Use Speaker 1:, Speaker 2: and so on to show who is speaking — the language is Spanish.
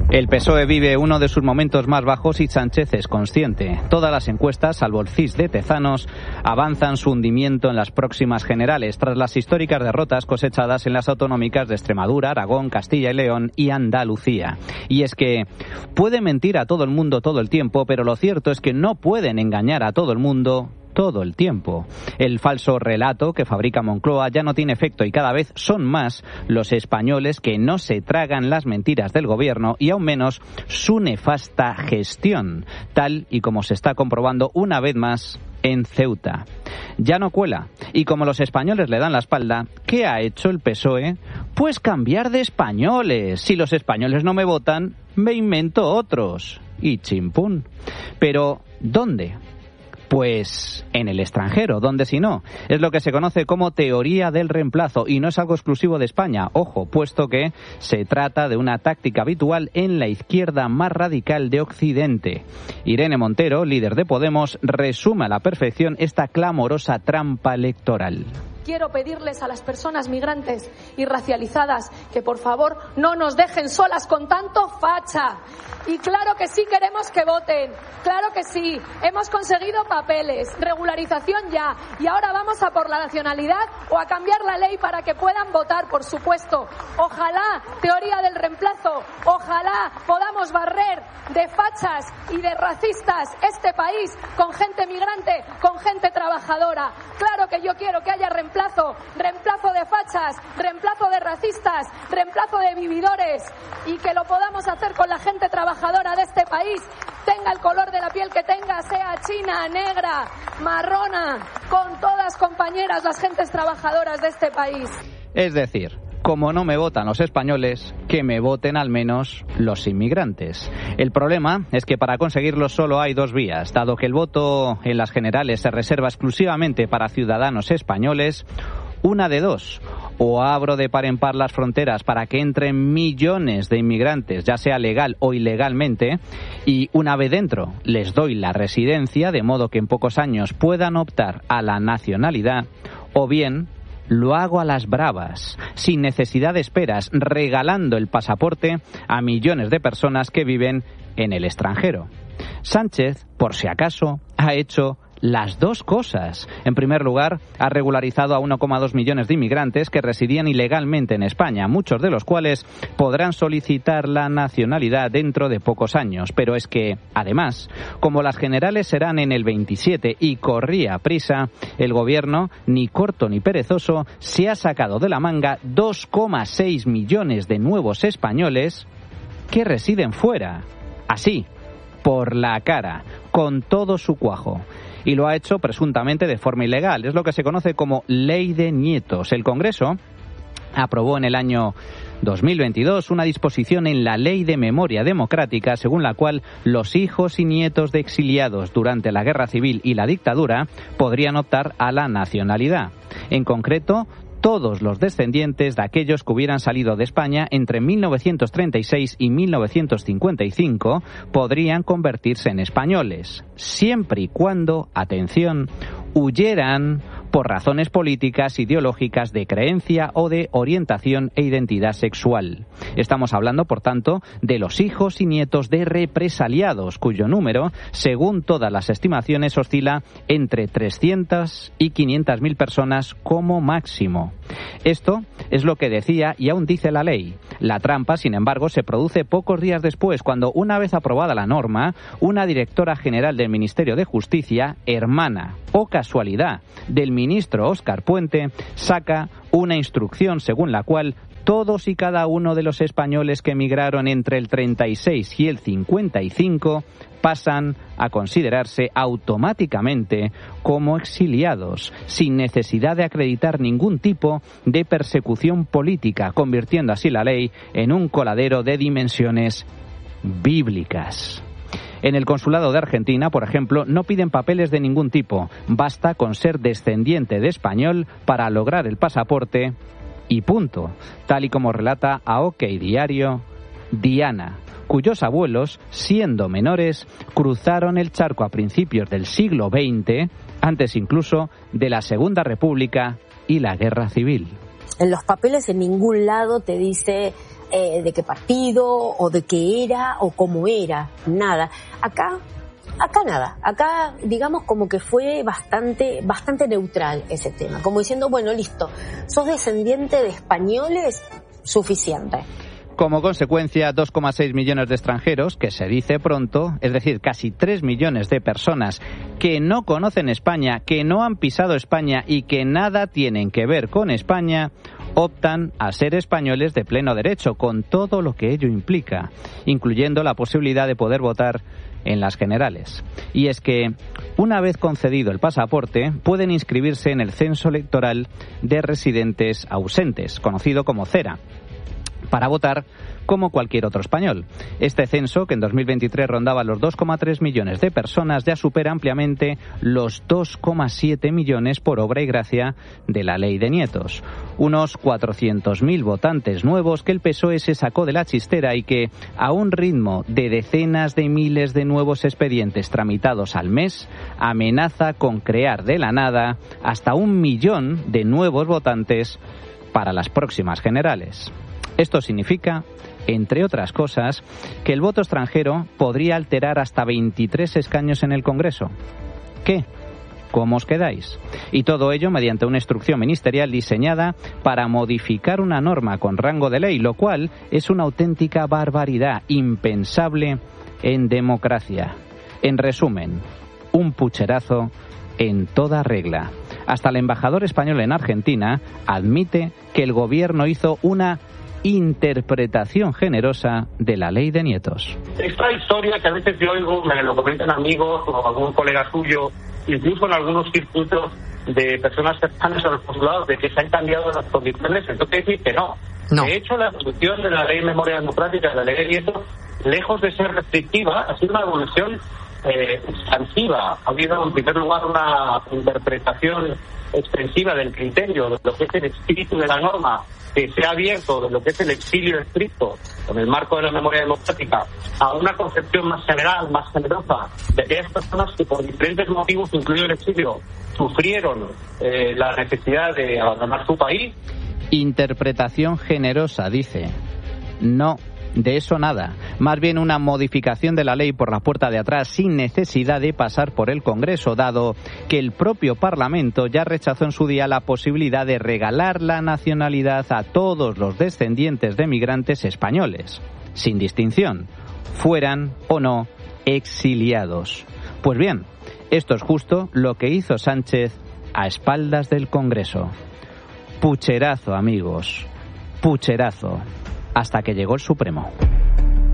Speaker 1: El PSOE vive uno de sus momentos más bajos y Sánchez es consciente. Todas las encuestas, salvo el CIS de Tezanos, avanzan su hundimiento en las próximas generales, tras las históricas derrotas cosechadas en las autonómicas de Extremadura, Aragón, Castilla y León y Andalucía. Y es que puede mentir a todo el mundo todo el tiempo, pero lo cierto es que no pueden engañar a todo el mundo todo el tiempo. El falso relato que fabrica Moncloa ya no tiene efecto y cada vez son más los españoles que no se tragan las mentiras del gobierno y aún menos su nefasta gestión, tal y como se está comprobando una vez más en Ceuta. Ya no cuela. Y como los españoles le dan la espalda, ¿qué ha hecho el PSOE? Pues cambiar de españoles. Si los españoles no me votan, me invento otros. Y chimpún. Pero, ¿dónde? Pues en el extranjero, ¿dónde si no? Es lo que se conoce como teoría del reemplazo y no es algo exclusivo de España, ojo, puesto que se trata de una táctica habitual en la izquierda más radical de Occidente. Irene Montero, líder de Podemos, resume a la perfección esta clamorosa trampa electoral.
Speaker 2: Quiero pedirles a las personas migrantes y racializadas que por favor no nos dejen solas con tanto facha. Y claro que sí queremos que voten, claro que sí, hemos conseguido papeles, regularización ya, y ahora vamos a por la nacionalidad o a cambiar la ley para que puedan votar, por supuesto. Ojalá, teoría del reemplazo, ojalá podamos barrer de fachas y de racistas este país con gente migrante, con gente trabajadora. Claro que yo quiero que haya reemplazo de fachas, reemplazo de racistas, reemplazo de vividores y que lo podamos hacer con la gente trabajadora de este país, tenga el color de la piel que tenga, sea china, negra, marrona, con todas compañeras las gentes trabajadoras de este país.
Speaker 1: Es decir, como no me votan los españoles, que me voten al menos los inmigrantes. El problema es que para conseguirlo solo hay dos vías. Dado que el voto en las generales se reserva exclusivamente para ciudadanos españoles, una de dos. O abro de par en par las fronteras para que entren millones de inmigrantes, ya sea legal o ilegalmente, y una vez dentro les doy la residencia, de modo que en pocos años puedan optar a la nacionalidad, o bien lo hago a las bravas, sin necesidad de esperas, regalando el pasaporte a millones de personas que viven en el extranjero. Sánchez, por si acaso, ha hecho las dos cosas. En primer lugar, ha regularizado a 1,2 millones de inmigrantes que residían ilegalmente en España, muchos de los cuales podrán solicitar la nacionalidad dentro de pocos años. Pero es que, además, como las generales serán en el 27 y corría prisa, el gobierno, ni corto ni perezoso, se ha sacado de la manga 2,6 millones de nuevos españoles que residen fuera. Así, por la cara, con todo su cuajo. Y lo ha hecho presuntamente de forma ilegal. Es lo que se conoce como Ley de Nietos. El Congreso aprobó en el año 2022 una disposición en la Ley de Memoria Democrática según la cual los hijos y nietos de exiliados durante la Guerra Civil y la dictadura podrían optar a la nacionalidad. En concreto, todos los descendientes de aquellos que hubieran salido de España entre 1936 y 1955 podrían convertirse en españoles, siempre y cuando, atención, huyeran por razones políticas, ideológicas, de creencia o de orientación e identidad sexual. Estamos hablando, por tanto, de los hijos y nietos de represaliados, cuyo número, según todas las estimaciones, oscila entre 300 y 500.000 personas como máximo. Esto es lo que decía y aún dice la ley. La trampa, sin embargo, se produce pocos días después, cuando, una vez aprobada la norma, una directora general del Ministerio de Justicia, hermana, o casualidad, del ministro Óscar Puente, saca una instrucción según la cual todos y cada uno de los españoles que emigraron entre el 36 y el 55 pasan a considerarse automáticamente como exiliados, sin necesidad de acreditar ningún tipo de persecución política, convirtiendo así la ley en un coladero de dimensiones bíblicas. En el consulado de Argentina, por ejemplo, no piden papeles de ningún tipo. Basta con ser descendiente de español para lograr el pasaporte y punto. Tal y como relata a OK Diario Diana, cuyos abuelos, siendo menores, cruzaron el charco a principios del siglo XX, antes incluso de la Segunda República y la Guerra Civil.
Speaker 3: En los papeles en ningún lado te dice de qué partido, o de qué era, o cómo era, nada. Acá nada, acá digamos como que fue bastante neutral ese tema, como diciendo, bueno, listo, sos descendiente de españoles, suficiente.
Speaker 1: Como consecuencia, 2,6 millones de extranjeros, que se dice pronto, es decir, casi 3 millones de personas que no conocen España, que no han pisado España y que nada tienen que ver con España, optan a ser españoles de pleno derecho, con todo lo que ello implica, incluyendo la posibilidad de poder votar en las generales. Y es que, una vez concedido el pasaporte, pueden inscribirse en el censo electoral de residentes ausentes, conocido como CERA, para votar como cualquier otro español. Este censo, que en 2023 rondaba los 2,3 millones de personas, ya supera ampliamente los 2,7 millones por obra y gracia de la ley de nietos. Unos 400.000 votantes nuevos que el PSOE se sacó de la chistera y que, a un ritmo de decenas de miles de nuevos expedientes tramitados al mes, amenaza con crear de la nada hasta 1 millón de nuevos votantes para las próximas generales. Esto significa, entre otras cosas, que el voto extranjero podría alterar hasta 23 escaños en el Congreso. ¿Qué? ¿Cómo os quedáis? Y todo ello mediante una instrucción ministerial diseñada para modificar una norma con rango de ley, lo cual es una auténtica barbaridad, impensable en democracia. En resumen, un pucherazo en toda regla. Hasta el embajador español en Argentina admite que el gobierno hizo una interpretación generosa de la ley de nietos.
Speaker 4: Esta historia que a veces yo oigo, me lo comentan amigos o algún colega suyo, incluso en algunos circuitos de personas cercanas a los consulados, de que se han cambiado las condiciones, tengo que decir que no. De hecho, la evolución de la ley de memoria democrática, de la ley de nietos, lejos de ser restrictiva, ha sido una evolución expansiva. Ha habido, en primer lugar, una interpretación extensiva del criterio, de lo que es el espíritu de la norma, que se ha abierto de lo que es el exilio estricto, en el marco de la memoria democrática, a una concepción más general, más generosa, de aquellas personas que por diferentes motivos, incluido el exilio, sufrieron la necesidad de abandonar su país.
Speaker 1: Interpretación generosa, dice. No, de eso nada. Más bien una modificación de la ley por la puerta de atrás sin necesidad de pasar por el Congreso, dado que el propio Parlamento ya rechazó en su día la posibilidad de regalar la nacionalidad a todos los descendientes de migrantes españoles, sin distinción, fueran o no exiliados. Pues bien, esto es justo lo que hizo Sánchez a espaldas del Congreso. Pucherazo, amigos, pucherazo, hasta que llegó el Supremo.